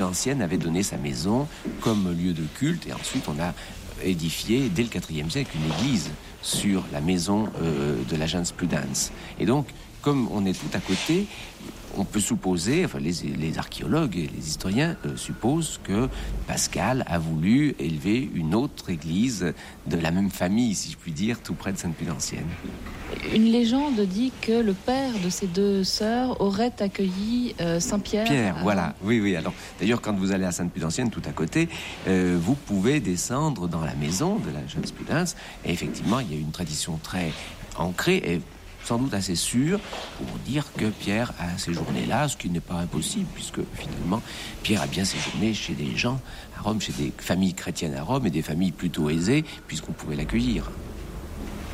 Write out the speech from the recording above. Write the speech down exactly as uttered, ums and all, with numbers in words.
Pudantienne avait donné sa maison comme lieu de culte, et ensuite on a édifié dès le quatrième siècle une église sur la maison euh, de la gens Pudens. Et donc, comme on est tout à côté, on peut supposer, enfin les, les archéologues et les historiens euh, supposent que Pascal a voulu élever une autre église de la même famille, si je puis dire, tout près de Sainte-Pudantienne. Une légende dit que le père de ces deux sœurs aurait accueilli euh, Saint-Pierre. Pierre, à... voilà, oui, oui. Alors, d'ailleurs, quand vous allez à Sainte-Pudantienne, tout à côté, euh, vous pouvez descendre dans la maison de la jeune Pudens, et effectivement, il y a une tradition très ancrée et sans doute assez sûre pour dire que Pierre a séjourné là, ce qui n'est pas impossible, puisque finalement, Pierre a bien séjourné chez des gens à Rome, chez des familles chrétiennes à Rome, et des familles plutôt aisées, puisqu'on pouvait l'accueillir.